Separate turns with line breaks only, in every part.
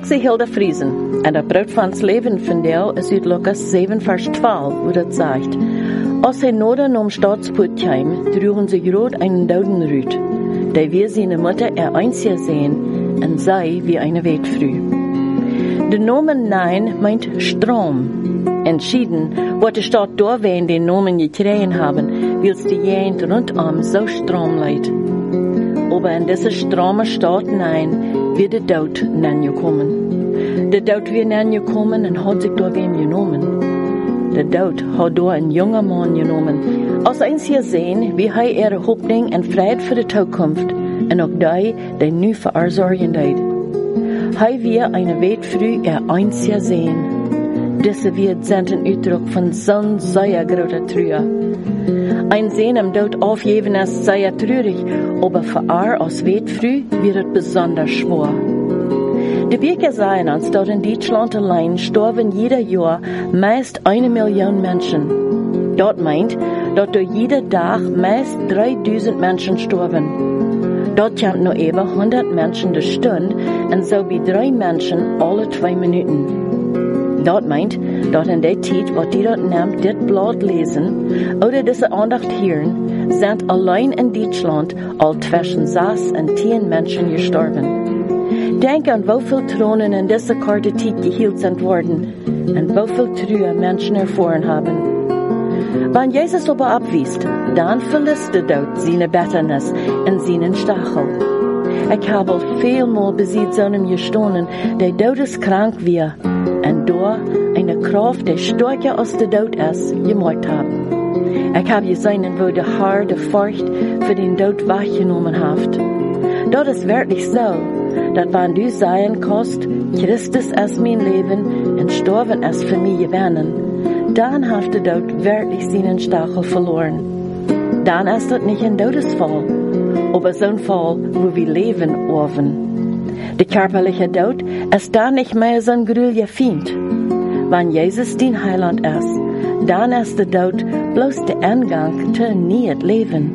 zie Hilda Friesen en dat brood van het leven van jou is uit Lukas 7 vers 12, wo dat zegt. Als hij noorden om Staatspoort kwam, droegen ze groot einen Daudenrüt, die wir seine Mutter einzig sehen, en zij wie eine Weetfrüh. De Nomen Nein meint Strom. Entschieden, wat de Stadt doorween den Nomen gekregen haben, wills die Jent rundum so Strom leidt. Aber in diese strome Stadt Nein wird der Dood nangekommen. Der Dood wird nangekommen en hat sich door wem genomen. Der Dood hat door een junger Mann genomen. Als eins hier sehen, wie hij ihre Hoffnung en Freiheit für die Zukunft en auch die nu verzorgen deed. Hij wir eine Weetfrüh einzig sehen. Diese wird sind ein Ausdruck von so'n sehr großer Trühe. Ein Sehen am Tod aufgeben ist sehr traurig, aber für als Weetfrüh wird es besonders schwer. Die Bücher sagen uns, dass in Deutschland allein sterben jeder Jahr meist 1 Million Menschen. Dort meint, dass durch jeden Tag meist 3000 Menschen sterben. Dort kommt nur über 100 Menschen die Stunde und so wie 3 Menschen alle 2 Minuten. Dort meint, dass in der Zeit, was die dort nimmt, das Blatt lesen oder diese Andacht hören, sind allein in Deutschland all zwischen 6 und 10 Menschen gestorben. Denk an wieviel Thronen in dieser korte Zeit gehielt sind worden und wieviel Trühe Menschen erfahren haben. Wenn Jesus aber abwiest, dann verlässt der Tod seine Betternis und seinen Stachel. Ich habe vielmal besieht so einem gestohlen, der todeskrank wir, und da eine Kraft, die stärker als der Tod ist, gemacht haben. Ich habe gesehen, wo der Herr die Furcht für den Tod weggenommen hat. Das ist wirklich so, dass wenn du sagen kannst, Christus ist mein Leben und Sterben ist für mich gewesen, dann hat der Tod wirklich seinen Stachel verloren. Dann ist das nicht ein Todesfall, aber so ein Fall, wo wir leben offen. Der körperliche Tod ist da nicht mehr so ein grüller Feind. Wenn Jesus dein Heiland ist, dann ist der Tod bloß der Eingang zu neues Leben.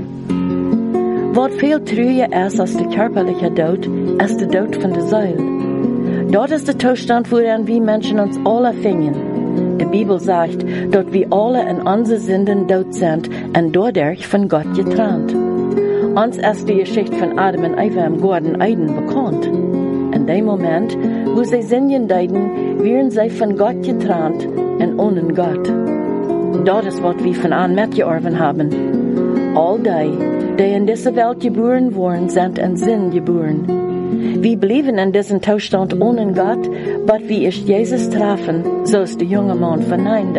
Was viel trüger ist als der körperliche Tod, ist der Tod von der Seele. Dort ist der Zustand, worin wir Menschen uns alle finden. Die Bibel sagt, dass wir alle in unseren Sünden tot sind und dadurch von Gott getrennt. Uns ist die Geschichte von Adam und Eva im Garten Eden bekannt. In dem Moment, wo sie Sünden deuten, werden sie von Gott getrennt und ohne Gott. Das ist, was wir von an mitgeerben haben. All die in dieser Welt geboren wurden, sind in Sinn geboren. Wir blieben in diesem Zustand ohne Gott, aber wie ich Jesus trafen, so ist der junge Mann verneint.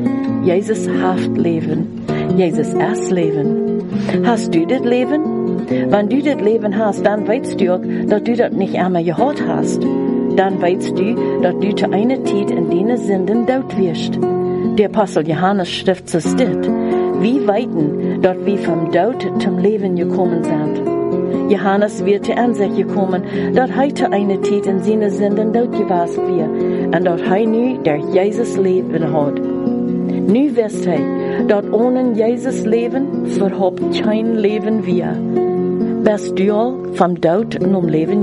Jesus hat Leben. Jesus ist Leben. Hast du das Leben? Wenn du das Leben hast, dann weißt du auch, dass du das nicht einmal gehabt hast. Dann weißt du, dass du zu einer Zeit in deinen Sünden tot wirst. Der Apostel Johannes schrift so steht, wir weiten, dass wir vom Tod zum Leben gekommen sind. Johannes wird zur Ansicht gekommen, dass heute eine Zeit in seinen Sünden tot gewesen wird und dass er nun durch Jesus Leben hat. Nu wisst er, dass ohne Jesus Leben überhaupt kein Leben wir. Bist du all vom Tod und Leben